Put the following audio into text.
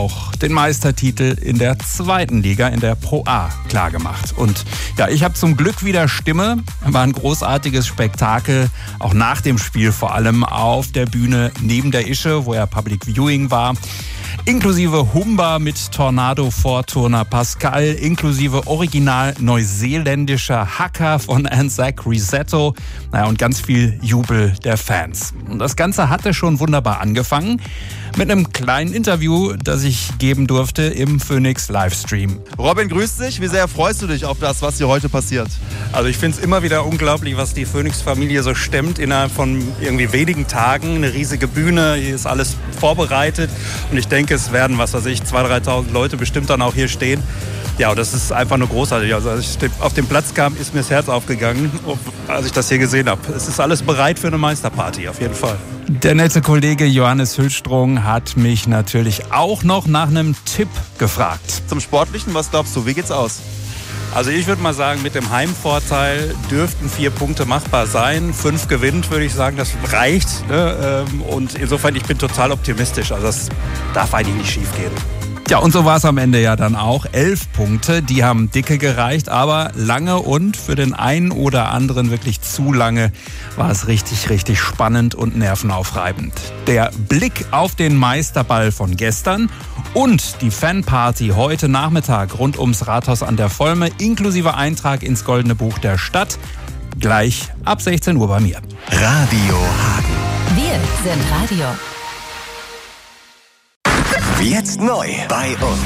auch den Meistertitel in der 2. Liga, in der Pro A, klargemacht. Und ja, ich habe zum Glück wieder Stimme. War ein großartiges Spektakel, auch nach dem Spiel vor allem auf der Bühne neben der Ische, wo ja Public Viewing war. Inklusive Humba mit Tornado-Vorturner Pascal, inklusive original neuseeländischer Hacker von Anzac Risetto. Und ganz viel Jubel der Fans. Und das Ganze hatte schon wunderbar angefangen mit einem kleinen Interview, das ich geben durfte im Phoenix Livestream. Robin, grüß dich. Wie sehr freust du dich auf das, was hier heute passiert? Also ich finde es immer wieder unglaublich, was die Phoenix-Familie so stemmt innerhalb von irgendwie wenigen Tagen. Eine riesige Bühne, hier ist alles vorbereitet. Und ich denke, es werden, 2.000, 3.000 Leute bestimmt dann auch hier stehen. Ja, und das ist einfach nur großartig. Also als ich auf den Platz kam, ist mir das Herz aufgegangen, als ich das hier gesehen habe. Es ist alles bereit für eine Meisterparty, auf jeden Fall. Der nette Kollege Johannes Hülstrung hat mich natürlich auch noch nach einem Tipp gefragt. Zum Sportlichen, was glaubst du, wie geht's aus? Also ich würde mal sagen, mit dem Heimvorteil dürften 4 Punkte machbar sein. 5 gewinnt, würde ich sagen, das reicht. Und insofern, ich bin total optimistisch. Also das darf eigentlich nicht schief gehen. Ja, und so war es am Ende ja dann auch. 11 Punkte, die haben dicke gereicht, aber lange und für den einen oder anderen wirklich zu lange war es richtig, richtig spannend und nervenaufreibend. Der Blick auf den Meisterball von gestern und die Fanparty heute Nachmittag rund ums Rathaus an der Volme, inklusive Eintrag ins Goldene Buch der Stadt, gleich ab 16 Uhr bei mir. Radio Hagen. Wir sind Radio. Jetzt neu bei uns.